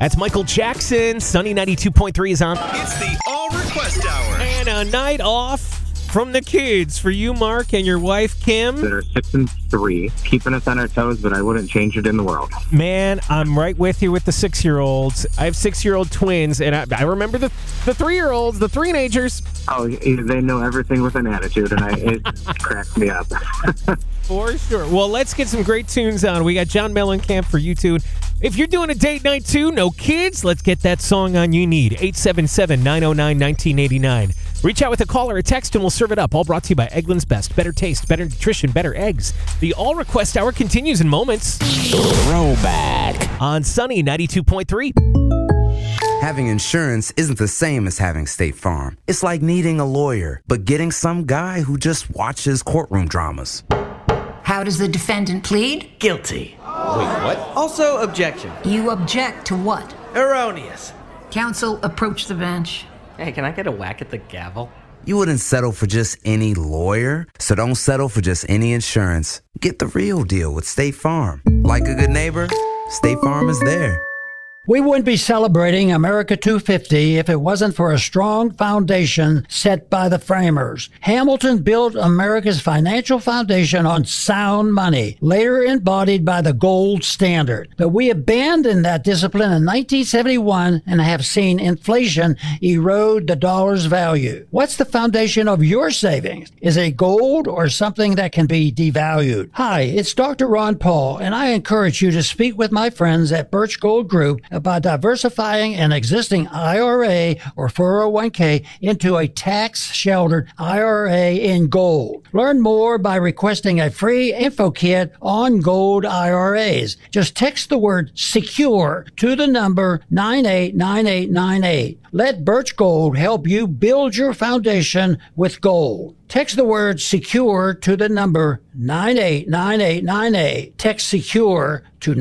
That's Michael Jackson. Sunny 92.3 is on. It's the All Request Hour. And a night off from the kids for you, Mark, and your wife, Kim. That are 6 and 3, keeping us on our toes, but I wouldn't change it in the world. Man, I'm right with you with the 6-year-olds. I have 6-year-old twins, and I remember the 3-year-olds, the three-nagers. Oh, they know everything with an attitude, and it cracks me up. For sure. Well, let's get some great tunes on. We got John Mellencamp for you two. If you're doing a date night too, no kids, let's get that song on you need. 877-909-1989. Reach out with a call or a text and we'll serve it up. All brought to you by Eggland's Best. Better taste, better nutrition, better eggs. The All Request Hour continues in moments. Throwback on Sunny 92.3. Having insurance isn't the same as having State Farm. It's like needing a lawyer, but getting some guy who just watches courtroom dramas. How does the defendant plead? Guilty. Wait, what? Also, objection. You object to what? Erroneous. Counsel, approach the bench. Hey, can I get a whack at the gavel? You wouldn't settle for just any lawyer, so don't settle for just any insurance. Get the real deal with State Farm. Like a good neighbor, State Farm is there. We wouldn't be celebrating America 250 if it wasn't for a strong foundation set by the framers. Hamilton built America's financial foundation on sound money, later embodied by the gold standard. But we abandoned that discipline in 1971 and have seen inflation erode the dollar's value. What's the foundation of your savings? Is it gold or something that can be devalued? Hi, it's Dr. Ron Paul, and I encourage you to speak with my friends at Birch Gold Group about diversifying an existing IRA or 401k into a tax-sheltered IRA in gold. Learn more by requesting a free info kit on gold IRAs. Just text the word SECURE to the number 989898. Let Birch Gold help you build your foundation with gold. Text the word SECURE to the number 989898. Text SECURE to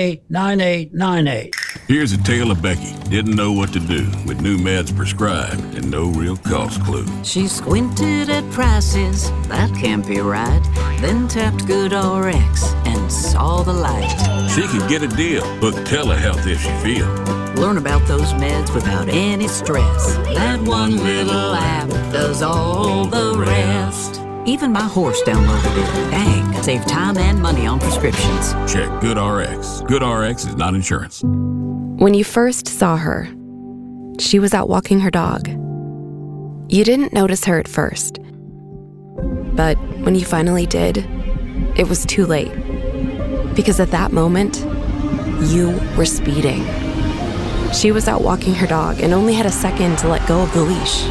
989898. Here's a tale of Becky. Didn't know what to do with new meds prescribed and no real cost clue. She squinted at prices, that can't be right. Then tapped GoodRx and saw the light. She could get a deal. Book telehealth if she feel. Learn about those meds without any stress. That one little app does all the rest. Even my horse downloaded it. Dang, save time and money on prescriptions. Check GoodRx. GoodRx is not insurance. When you first saw her, she was out walking her dog. You didn't notice her at first. But when you finally did, it was too late. Because at that moment, you were speeding. She was out walking her dog and only had a second to let go of the leash.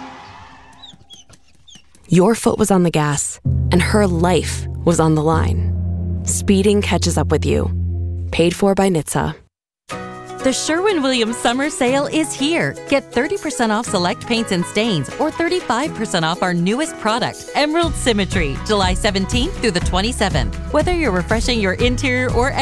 Your foot was on the gas, and her life was on the line. Speeding catches up with you. Paid for by NHTSA. The Sherwin-Williams Summer Sale is here. Get 30% off select paints and stains or 35% off our newest product, Emerald Symmetry, July 17th through the 27th. Whether you're refreshing your interior or